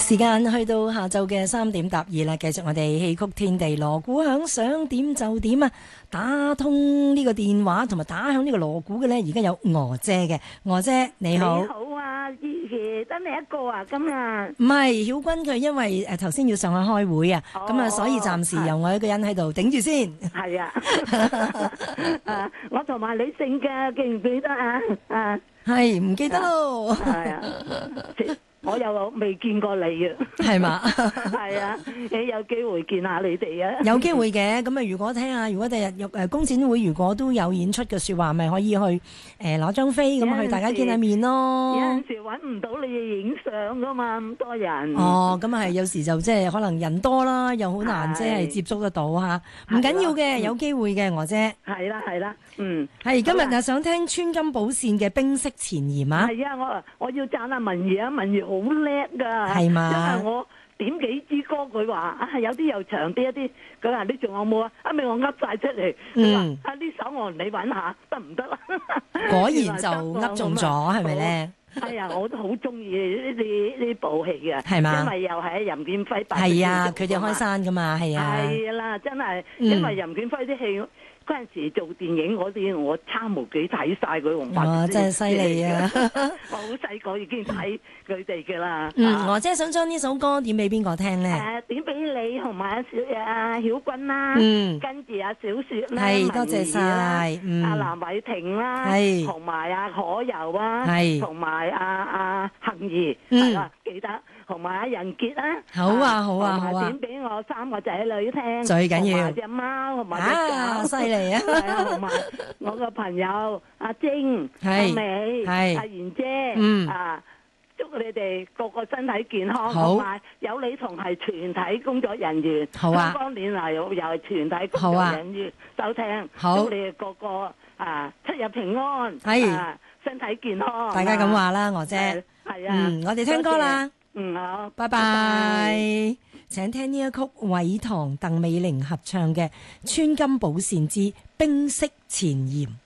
時間去到下晝嘅3:12啦，繼續我哋戲曲天地鑼鼓響，想點就點啊！打通呢個電話同埋打響呢個鑼鼓嘅呢，而家有娥姐嘅，娥姐你好。 你好啊，依琪，得你一個啊，今日唔係曉君佢因為頭先要上去開會啊，咁啊所以暫時由我一個人喺度頂住先。 係啊，我同埋你姓嘅，記唔記得啊？ 係唔記得咯？ 係啊。我又未見過你啊， 係嘛？ 係啊，你有機會見下你哋啊？ 有機會嘅，咁啊，如果聽下，如果第日工展會如果都有演出嘅説話，咪可以去攞張飛咁去大家見下面咯。 有陣時揾唔到你哋影相噶嘛，咁多人。 哦，咁啊係，有時就即係可能人多啦，又好難即係接觸得到嚇。唔緊要嘅，有機會嘅，娥姐。 係啦， 係今日啊，想聽川金寶善嘅冰釋前嫌啊。 係啊，我要讚下文儀啊，文儀好叻噶， 係嘛？ 因為我點幾支歌，佢話啊有啲又長啲一啲，佢話你仲有冇啊？咪我噏晒出嚟，佢話啊呢首我你揾下得唔得啊？ 果然就噏中咗，係咪咧？ 係啊，我都好中意呢部戲嘅， 係嘛？ 因為又係任劍輝扮。 係啊，佢哋開山噶嘛，係啊。 係啦，真係，因為任劍輝啲戲。嗰陣時做電影嗰啲，我參無幾睇晒佢紅白。 哇！真係犀利啊！ 我好細個已經睇佢哋㗎啦。 我真係想將呢首歌點俾邊個聽咧？ 點俾你同埋阿曉君啦。跟住阿小雪啦， 係多謝晒。 阿藍偉霆啦，同埋阿可柔啊，同埋阿杏兒，係啦，記得。同埋阿仁傑啦， 好啊， 同埋點俾我3個仔女聽， 最緊要隻貓同埋隻狗， 犀利啊！ 同埋我個朋友阿晶、阿美、阿賢姐，祝你哋個個身體健康，同埋有你同係全體工作人員， 好啊， 香港電台又係全體工作人員收聽，祝你哋個個出入平安，身體健康。 大家咁話啦，娥姐， 係啊， 我哋聽歌啦。 好， 拜拜。請聽呢一曲偉棠鄧美玲合唱嘅《川金寶善之冰釋前嫌》。